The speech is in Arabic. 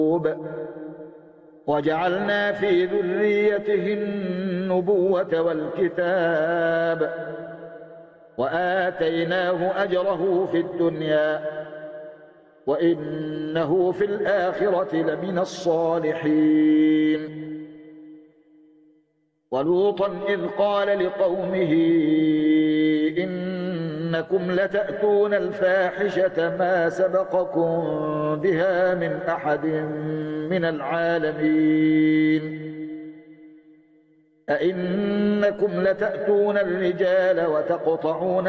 وجعلنا في ذريته النبوة والكتاب وآتيناه أجره في الدنيا وإنه في الآخرة لمن الصالحين. ولوطا إذ قال لقومه إنكم لتأتون الفاحشة ما سبقكم بها من أحد من العالمين أئنكم لتأتون الرجال وتقطعون